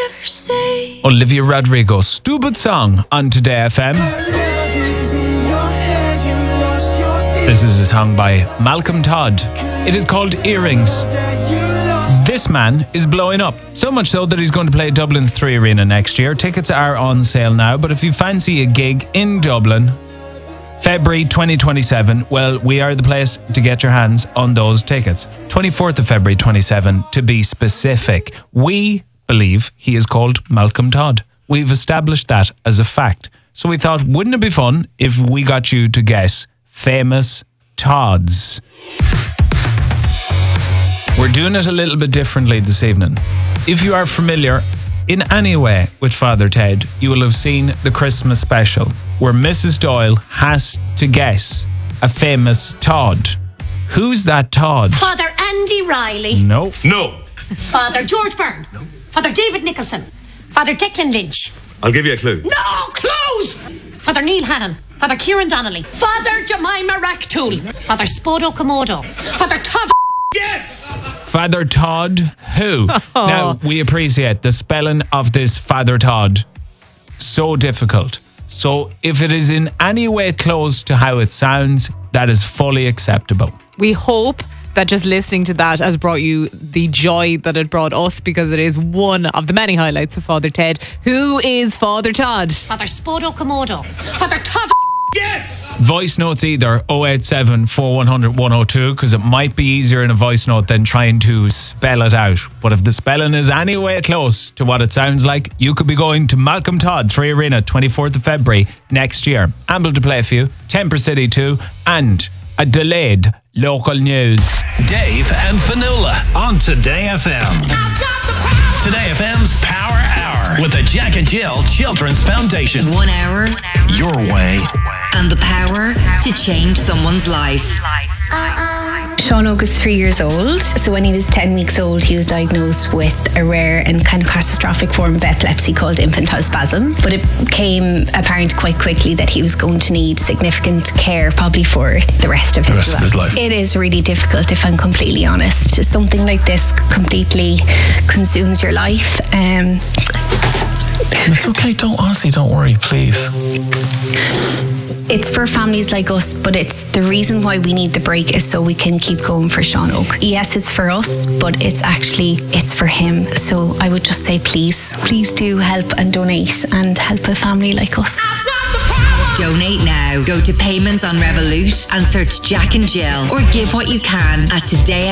never say. Olivia Rodrigo, Stupid Song on Today FM. This is a song by Malcolm Todd. It is called Earrings. This man is blowing up, so much so that he's going to play Dublin's 3 Arena next year. Tickets are on sale now, but if you fancy a gig in Dublin, February 2027, well, we are the place to get your hands on those tickets. 24th of February 27, to be specific. We believe he is called Malcolm Todd. We've established that as a fact. So we thought, wouldn't it be fun if we got you to guess famous Todds? We're doing it a little bit differently this evening. If you are familiar in any way with Father Ted, you will have seen the Christmas special where Mrs. Doyle has to guess a famous Todd. Who's that Todd? Father Andy Riley. No. Father George Byrne. No. Father David Nicholson. Father Declan Lynch. I'll give you a clue. No clues! Father Neil Hannon. Father Kieran Donnelly. Father Jemima Racktool. Father Spodo Komodo. Father Todd. Yes! Father Todd who? Now, we appreciate the spelling of this Father Todd. So difficult. So if it is in any way close to how it sounds, that is fully acceptable. We hope that just listening to that has brought you the joy that it brought us, because it is one of the many highlights of Father Ted. Who is Father Todd? Father Spodo Komodo. Father Todd. Yes! Voice notes either 087 4100 102, because it might be easier in a voice note than trying to spell it out. But if the spelling is any way close to what it sounds like, you could be going to Malcolm Todd 3 Arena 24th of February next year. Amble to play for you, Temper City 2, and a delayed local news. Dave and Fionnuala on Today FM. Today FM's Power Hour with the Jack and Jill Children's Foundation. 1 hour, Your way. and the power to change someone's life. Sean Oak is 3 years old. So when he was 10 weeks old, he was diagnosed with a rare and kind of catastrophic form of epilepsy called infantile spasms. But it became apparent quite quickly that he was going to need significant care, probably for the rest of his life. It is really difficult, if I'm completely honest. Something like this completely consumes your life. It's okay. Don't worry, please. It's for families like us, but it's the reason why we need the break is so we can keep going for Sean Oak. Yes, it's for us, but it's for him. So I would just say, please do help and donate and help a family like us. Donate now. Go to Payments on Revolut and search Jack and Jill, or give what you can at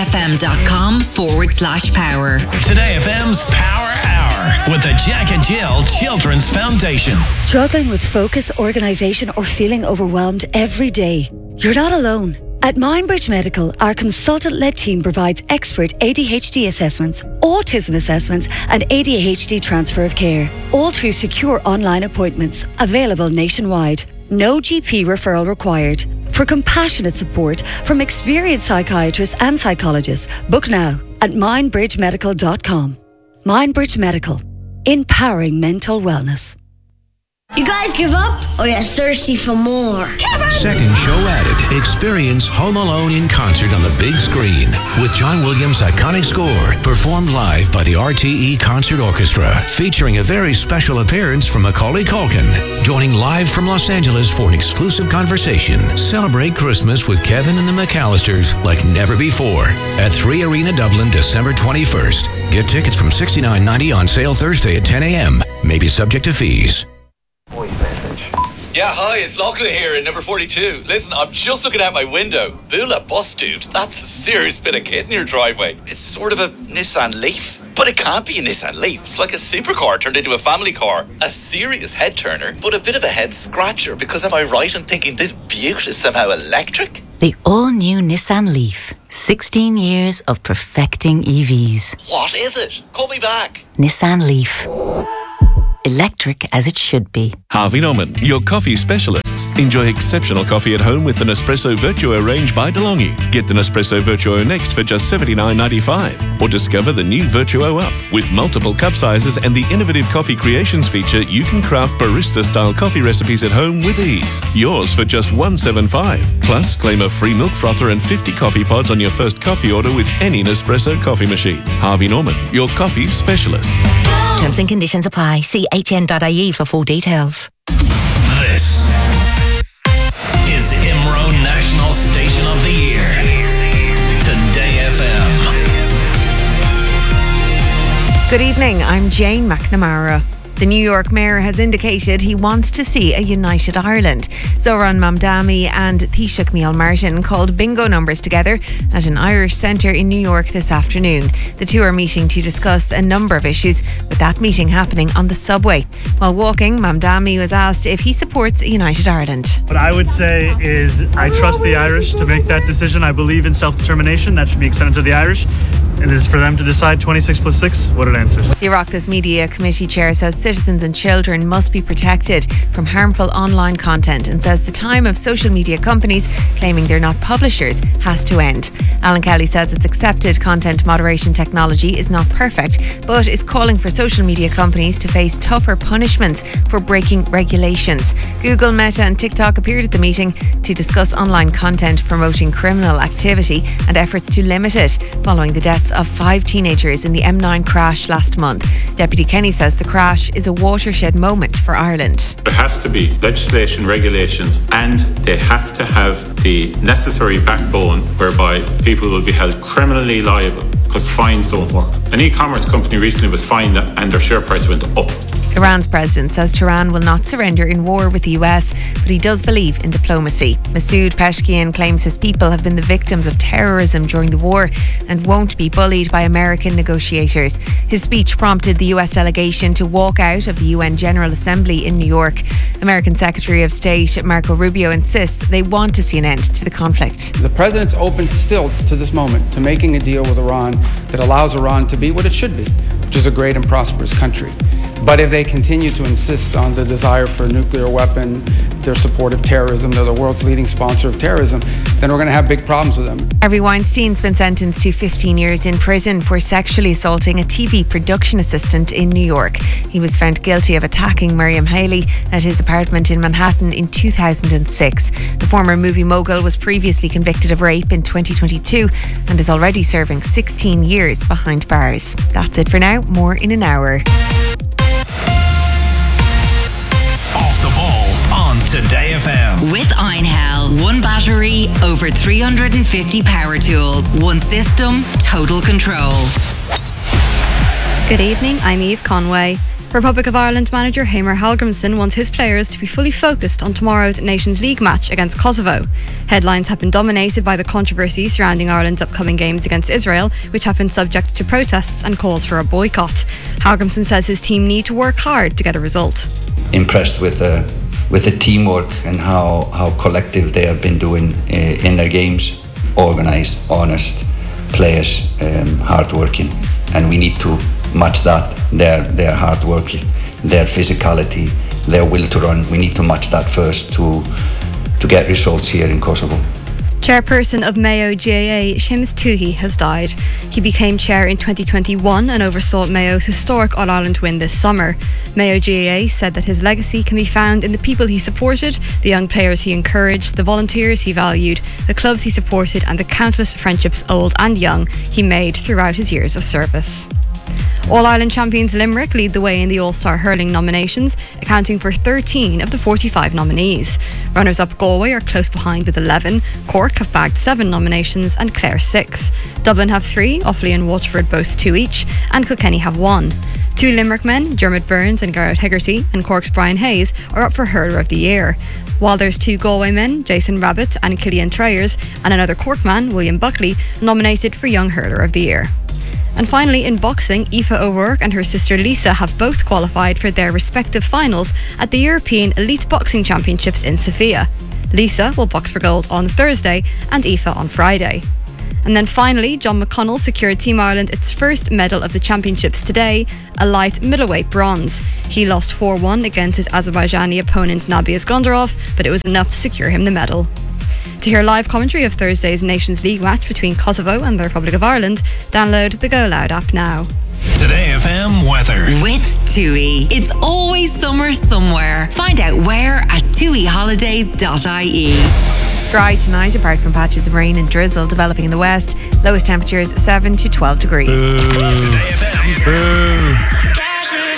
todayfm.com/power. Today FM's Power Hour with the Jack and Jill Children's Foundation. Struggling with focus, organisation or feeling overwhelmed every day? You're not alone. At Mindbridge Medical, our consultant-led team provides expert ADHD assessments, autism assessments and ADHD transfer of care, all through secure online appointments, available nationwide. No GP referral required. For compassionate support from experienced psychiatrists and psychologists, book now at mindbridgemedical.com. Mindbridge Medical, empowering mental wellness. You guys give up, or you're thirsty for more? Second show added. Experience Home Alone in concert on the big screen with John Williams' iconic score performed live by the RTE Concert Orchestra, featuring a very special appearance from Macaulay Culkin, joining live from Los Angeles for an exclusive conversation. Celebrate Christmas with Kevin and the McAllisters like never before at 3 Arena Dublin, December 21st. Get tickets from $69.90 on sale Thursday at 10 a.m. May be subject to fees. Yeah, hi, it's Lachlan here in number 42. Listen, I'm just looking out my window. Bula bus, dude. That's a serious bit of kit in your driveway. It's sort of a Nissan Leaf. But it can't be a Nissan Leaf. It's like a supercar turned into a family car. A serious head turner, but a bit of a head scratcher, because am I right in thinking this beaut is somehow electric? The all-new Nissan Leaf. 16 years of perfecting EVs. What is it? Call me back. Nissan Leaf. Electric as it should be. Harvey Norman, your coffee specialists. Enjoy exceptional coffee at home with the Nespresso Virtuo range by DeLonghi. Get the Nespresso Virtuo next for just $79.95. Or discover the new Virtuo Up. With multiple cup sizes and the innovative coffee creations feature, you can craft barista-style coffee recipes at home with ease. Yours for just $175. Plus, claim a free milk frother and 50 coffee pods on your first coffee order with any Nespresso coffee machine. Harvey Norman, your coffee specialists. Terms and conditions apply. See hn.ie for full details. This is IMRO National Station of the Year. Today FM. Good evening, I'm Jane McNamara. The New York mayor has indicated he wants to see a united Ireland. Zoran Mamdani and Taoiseach Micheál Martin called bingo numbers together at an Irish centre in New York this afternoon. The two are meeting to discuss a number of issues, with that meeting happening on the subway. While walking, Mamdani was asked if he supports a united Ireland. What I would say is I trust the Irish to make that decision. I believe in self-determination. That should be extended to the Irish. It is for them to decide 26 plus 6 what it answers. The Oireachtas Media Committee chair says citizens and children must be protected from harmful online content and says the time of social media companies claiming they're not publishers has to end. Alan Kelly says it's accepted content moderation technology is not perfect, but is calling for social media companies to face tougher punishments for breaking regulations. Google, Meta and TikTok appeared at the meeting to discuss online content promoting criminal activity and efforts to limit it following the deaths of 5 teenagers in the M9 crash last month. Deputy Kenny says the crash is a watershed moment for Ireland. There has to be legislation, regulations, and they have to have the necessary backbone whereby people will be held criminally liable because fines don't work. An e-commerce company recently was fined and their share price went up. Iran's president says Tehran will not surrender in war with the US, but he does believe in diplomacy. Masoud Peshkian claims his people have been the victims of terrorism during the war and won't be bullied by American negotiators. His speech prompted the US delegation to walk out of the UN General Assembly in New York. American Secretary of State Marco Rubio insists they want to see an end to the conflict. The president's open still to this moment to making a deal with Iran that allows Iran to be what it should be, which is a great and prosperous country. But if they continue to insist on the desire for a nuclear weapon, their support of terrorism, they're the world's leading sponsor of terrorism, then we're going to have big problems with them. Harvey Weinstein's been sentenced to 15 years in prison for sexually assaulting a TV production assistant in New York. He was found guilty of attacking Miriam Haley at his apartment in Manhattan in 2006. The former movie mogul was previously convicted of rape in 2022 and is already serving 16 years behind bars. That's it for now. More in an hour. Today FM. With Einhell, one battery, over 350 power tools, one system, total control. Good evening, I'm Eve Conway. Republic of Ireland manager Heimir Hallgrímsson wants his players to be fully focused on tomorrow's Nations League match against Kosovo. Headlines have been dominated by the controversy surrounding Ireland's upcoming games against Israel, which have been subject to protests and calls for a boycott. Hallgrímsson says his team need to work hard to get a result. Impressed with the teamwork and how collective they have been doing in their games. Organised, honest players, hard-working, and we need to match that, their hard work, their physicality, their will to run. We need to match that first to get results here in Kosovo. Chairperson of Mayo GAA, Seamus Tuohy, has died. He became chair in 2021 and oversaw Mayo's historic All-Ireland win this summer. Mayo GAA said that his legacy can be found in the people he supported, the young players he encouraged, the volunteers he valued, the clubs he supported and the countless friendships, old and young, he made throughout his years of service. All-Ireland champions Limerick lead the way in the All-Star Hurling nominations, accounting for 13 of the 45 nominees. Runners-up Galway are close behind with 11, Cork have bagged 7 nominations and Clare 6. Dublin have 3, Offaly and Waterford boast 2 each, and Kilkenny have 1. 2 Limerick men, Dermot Burns and Garrett Hegarty, and Cork's Brian Hayes, are up for Hurler of the Year. While there's 2 Galway men, Jason Rabbit and Killian Tryers, and another Cork man, William Buckley, nominated for Young Hurler of the Year. And finally, in boxing, Aoife O'Rourke and her sister Lisa have both qualified for their respective finals at the European Elite Boxing Championships in Sofia. Lisa will box for gold on Thursday and Aoife on Friday. And then finally, John McConnell secured Team Ireland its first medal of the championships today, a light middleweight bronze. He lost 4-1 against his Azerbaijani opponent Nabias Gondarov, but it was enough to secure him the medal. To hear live commentary of Thursday's Nations League match between Kosovo and the Republic of Ireland, download the Go Loud app now. Today FM weather. With TUI. It's always summer somewhere. Find out where at tuiholidays.ie. Dry tonight, apart from patches of rain and drizzle developing in the west. Lowest temperatures 7 to 12 degrees. Today FM.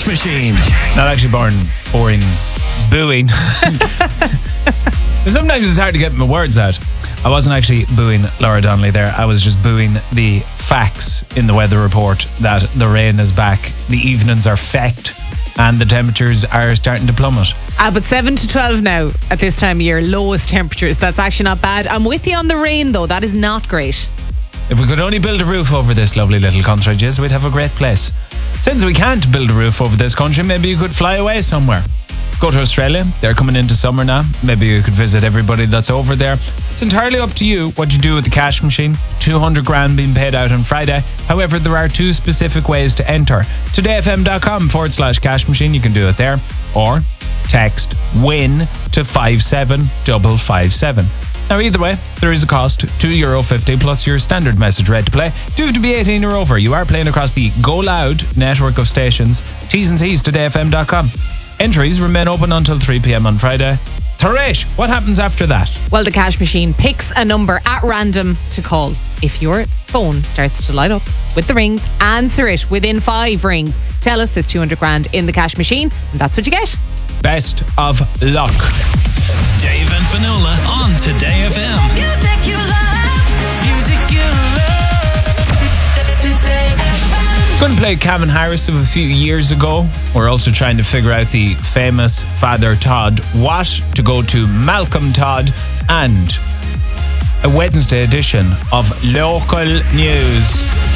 Cash Machine. Not actually boring booing. Sometimes it's hard to get my words out. I wasn't actually booing Laura Donnelly there. I was just booing the facts in the weather report that the rain is back, the evenings are fecked, and the temperatures are starting to plummet. But 7 to 12 now at this time of year, lowest temperatures. That's actually not bad. I'm with you on the rain though. That is not great. If we could only build a roof over this lovely little country, Giz, we'd have a great place. Since we can't build a roof over this country, maybe you could fly away somewhere. Go to Australia. They're coming into summer now. Maybe you could visit everybody that's over there. It's entirely up to you what you do with the cash machine. 200 grand being paid out on Friday. However, there are 2 specific ways to enter. todayfm.com/cash machine. You can do it there. Or text WIN to 57557. Now, either way, there is a cost, €2.50 plus your standard message rate to play. Do have to be 18 or over. You are playing across the Go Loud network of stations. T's and C's todayfm.com. Entries remain open until 3 p.m. on Friday. Taresh, what happens after that? Well, the cash machine picks a number at random to call. If your phone starts to light up with the rings, answer it within 5 rings. Tell us there's 200 grand in the cash machine, and that's what you get. Best of luck. Dave and Finola on Today FM. Music you love. Music you love. Today FM. Going to play Calvin Harris of a few years ago. We're also trying to figure out the famous Father Todd. What to go to Malcolm Todd and a Wednesday edition of Local News.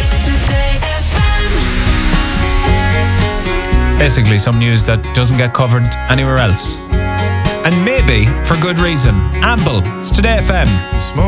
Basically some news that doesn't get covered anywhere else. And maybe for good reason. Amble, it's Today FM.